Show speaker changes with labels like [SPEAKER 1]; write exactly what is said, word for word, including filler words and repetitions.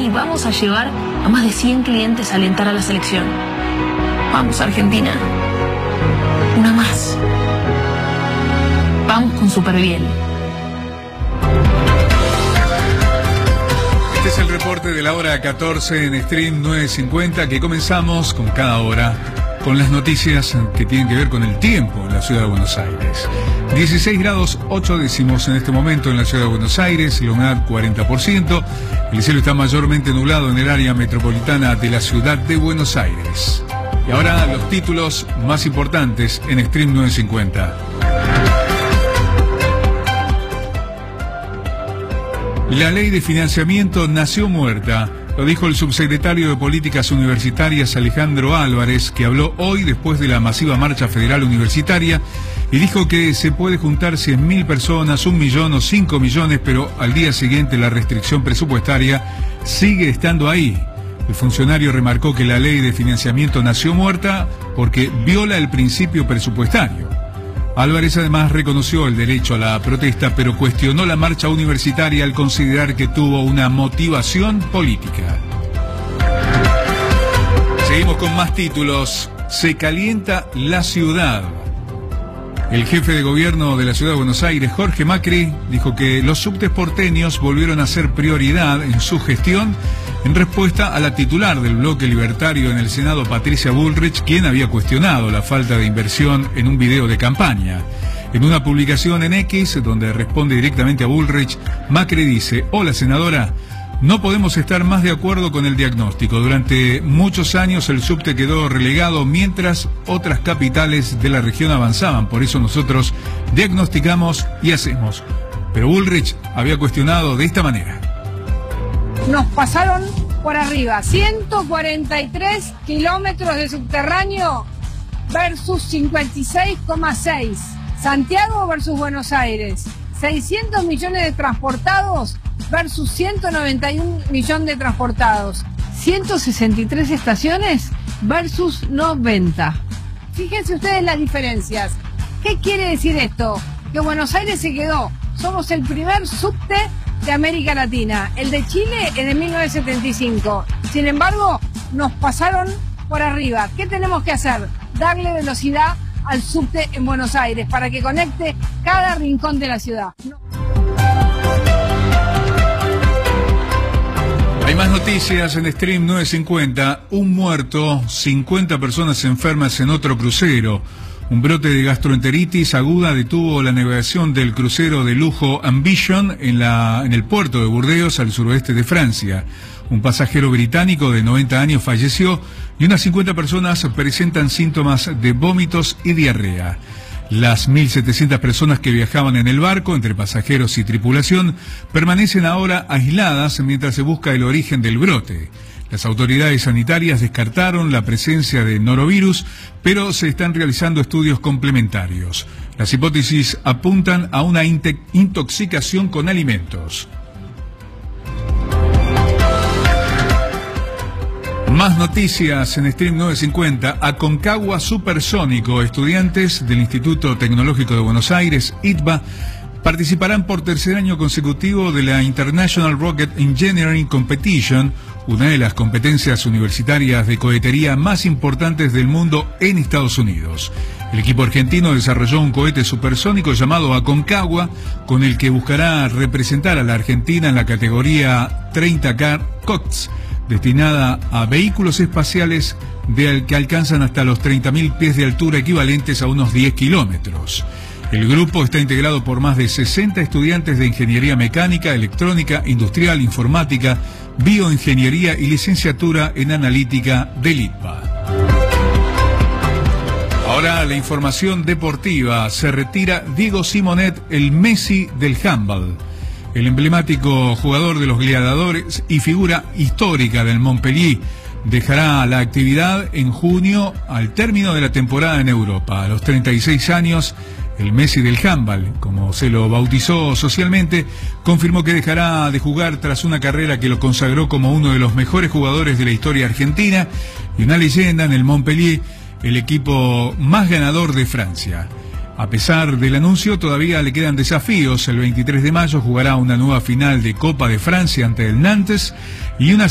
[SPEAKER 1] vení, vamos a llevar a más de cien clientes a alentar a la selección. Vamos, Argentina. Una más. Vamos con Superbiel.
[SPEAKER 2] Este es el reporte de la hora catorce en Stream nueve cincuenta, que comenzamos con cada hora con las noticias que tienen que ver con el tiempo en la ciudad de Buenos Aires. dieciséis grados ocho décimos en este momento en la ciudad de Buenos Aires, la humedad cuarenta por ciento. El cielo está mayormente nublado en el área metropolitana de la ciudad de Buenos Aires. Y ahora los títulos más importantes en Stream nueve cincuenta. La ley de financiamiento nació muerta. Lo dijo el subsecretario de Políticas Universitarias Alejandro Álvarez, que habló hoy después de la masiva marcha federal universitaria y dijo que se puede juntar cien mil personas, un millón o cinco millones, pero al día siguiente la restricción presupuestaria sigue estando ahí. El funcionario remarcó que la ley de financiamiento nació muerta porque viola el principio presupuestario. Álvarez además reconoció el derecho a la protesta, pero cuestionó la marcha universitaria al considerar que tuvo una motivación política. Seguimos con más títulos. Se calienta la ciudad. El jefe de gobierno de la ciudad de Buenos Aires, Jorge Macri, dijo que los subtes porteños volvieron a ser prioridad en su gestión en respuesta a la titular del bloque libertario en el Senado, Patricia Bullrich, quien había cuestionado la falta de inversión en un video de campaña. En una publicación en X, donde responde directamente a Bullrich, Macri dice: hola senadora, no podemos estar más de acuerdo con el diagnóstico. Durante muchos años el subte quedó relegado mientras otras capitales de la región avanzaban. Por eso nosotros diagnosticamos y hacemos. Pero Bullrich había cuestionado de esta manera.
[SPEAKER 3] Nos pasaron por arriba ciento cuarenta y tres kilómetros de subterráneo versus cincuenta y seis coma seis. Santiago versus Buenos Aires. seiscientos millones de transportados versus ciento noventa y un millones de transportados. ciento sesenta y tres estaciones versus noventa. Fíjense ustedes las diferencias. ¿Qué quiere decir esto? Que Buenos Aires se quedó. Somos el primer subte de América Latina. El de Chile es de mil novecientos setenta y cinco. Sin embargo, nos pasaron por arriba. ¿Qué tenemos que hacer? Darle velocidad al subte en Buenos Aires para que conecte cada rincón de la ciudad. No.
[SPEAKER 2] Hay más noticias en Stream nueve cincuenta. Un muerto, cincuenta personas enfermas en otro crucero. Un brote de gastroenteritis aguda detuvo la navegación del crucero de lujo Ambition en, la, en el puerto de Burdeos, al suroeste de Francia. Un pasajero británico de noventa años falleció y unas cincuenta personas presentan síntomas de vómitos y diarrea. Las mil setecientas personas que viajaban en el barco, entre pasajeros y tripulación, permanecen ahora aisladas mientras se busca el origen del brote. Las autoridades sanitarias descartaron la presencia de norovirus, pero se están realizando estudios complementarios. Las hipótesis apuntan a una intoxicación con alimentos. Más noticias en Stream nueve cincuenta. Aconcagua Supersónico. Estudiantes del Instituto Tecnológico de Buenos Aires, I T B A, participarán por tercer año consecutivo de la International Rocket Engineering Competition, una de las competencias universitarias de cohetería más importantes del mundo en Estados Unidos. El equipo argentino desarrolló un cohete supersónico llamado Aconcagua, con el que buscará representar a la Argentina en la categoría treinta K C O T S, destinada a vehículos espaciales de que alcanzan hasta los treinta mil pies de altura, equivalentes a unos diez kilómetros. El grupo está integrado por más de sesenta estudiantes de ingeniería mecánica, electrónica, industrial, informática, bioingeniería y licenciatura en analítica del I T B A. Ahora la información deportiva. Se retira Diego Simonet, el Messi del handball. El emblemático jugador de los Gladiadores y figura histórica del Montpellier dejará la actividad en junio al término de la temporada en Europa. A los treinta y seis años, el Messi del handball, como se lo bautizó socialmente, confirmó que dejará de jugar tras una carrera que lo consagró como uno de los mejores jugadores de la historia argentina y una leyenda en el Montpellier, el equipo más ganador de Francia. A pesar del anuncio, todavía le quedan desafíos. El veintitrés de mayo jugará una nueva final de Copa de Francia ante el Nantes y una